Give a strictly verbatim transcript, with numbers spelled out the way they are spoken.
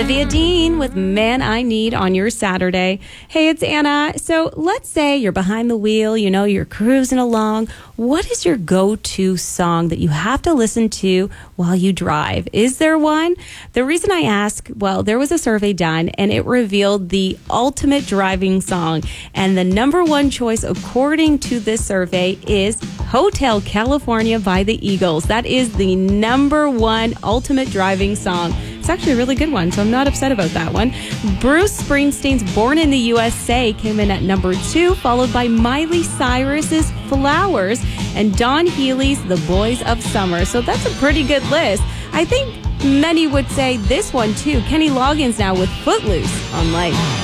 Olivia Dean with Man I Need on your Saturday. Hey, it's Anna. So let's say you're behind the wheel, you know, you're cruising along. What is your go-to song that you have to listen to while you drive? Is there one? The reason I ask, well, there was a survey done and it revealed the ultimate driving song. And the number one choice, according to this survey, is Hotel California by the Eagles. That is the number one ultimate driving song. It's actually a really good one, so I'm not upset about that one. Bruce Springsteen's Born in the U S A came in at number two, followed by Miley Cyrus's Flowers and Don Healy's The Boys of Summer. So that's a pretty good list. I think many would say this one too. Kenny Loggins now with Footloose on Life.